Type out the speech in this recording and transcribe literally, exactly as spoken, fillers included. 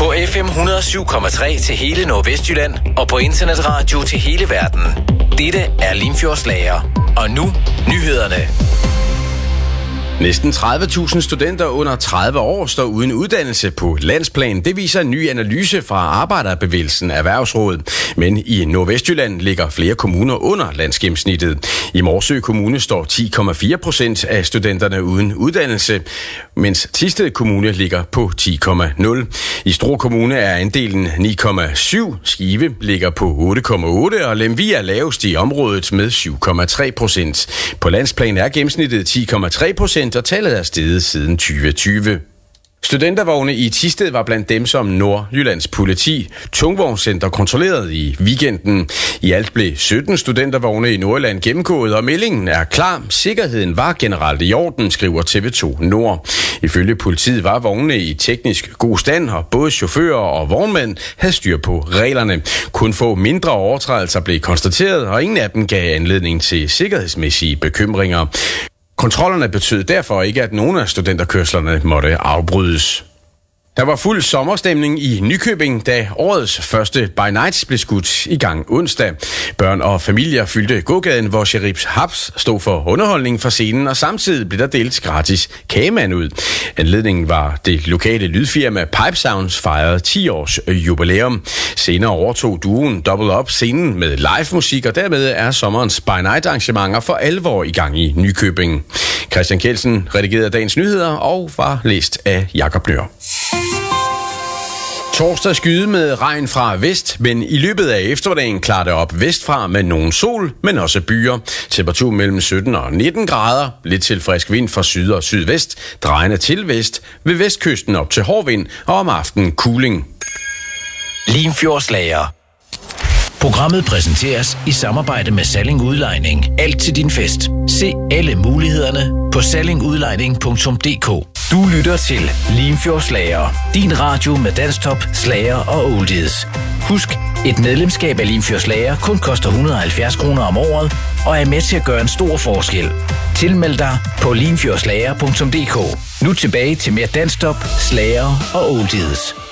På F M et hundrede og syv komma tre til hele Nordvestjylland og på internetradio til hele verden. Dette er Limfjordslager. Og nu nyhederne. Næsten tredive tusind studenter under tredive år står uden uddannelse på landsplan. Det viser en ny analyse fra Arbejderbevægelsen Erhvervsråd. Men i Nordvestjylland ligger flere kommuner under landsgennemsnittet. I Morsø Kommune står ti komma fire procent af studenterne uden uddannelse, mens Thisted Kommune ligger på ti komma nul. I Struer Kommune er andelen ni komma syv, Skive ligger på otte komma otte, og Lemvig er lavest i området med syv komma tre procent. På landsplan er gennemsnittet ti komma tre procent, og tallet er steget siden tyve tyve. Studentervogne i Thisted var blandt dem, som Nordjyllands politi tungvognscenter kontrollerede i weekenden. I alt blev sytten studentervogne i Nordjylland gennemgået, og meldingen er klar. Sikkerheden var generelt i orden, skriver T V to Nord. Ifølge politiet var vognene i teknisk god stand, og både chauffører og vognmænd havde styr på reglerne. Kun få mindre overtrædelser blev konstateret, og ingen af dem gav anledning til sikkerhedsmæssige bekymringer. Kontrollerne betød derfor ikke, at nogen af studenterkørslerne måtte afbrydes. Der var fuld sommerstemning i Nykøbing, da årets første By Night blev skudt i gang onsdag. Børn og familier fyldte gågaden, hvor Sheriff Haps stod for underholdning for scenen, og samtidig blev der delt gratis kagemand ud. Anledningen var det lokale lydfirma Pipe Sounds fejrede ti års jubilæum. Senere overtog duoen Double Up scenen med live musik, og dermed er sommerens By Night arrangementer for alvor i gang i Nykøbing. Christian Kjeldsen redigerede dagens nyheder og var læst af Jakob Nør. Torsdag skyde med regn fra vest, men i løbet af eftermiddagen klarer det op vestfra med nogen sol, men også byer. Temperatur mellem sytten og nitten grader, lidt til frisk vind fra syd og sydvest, drejende til vest, ved vestkysten op til hård vind og om aftenen kuling. Limfjordslager. Programmet præsenteres i samarbejde med Salling Udlejning. Alt til din fest. Se alle mulighederne på salling udlejning punktum d k. Du lytter til Limfjordslager. Din radio med dansktop, slager og oldies. Husk, et medlemskab af Limfjordslager kun koster et hundrede og halvfjerds kroner om året og er med til at gøre en stor forskel. Tilmeld dig på limfjordslager punktum d k. Nu tilbage til mere dansktop, slager og oldies.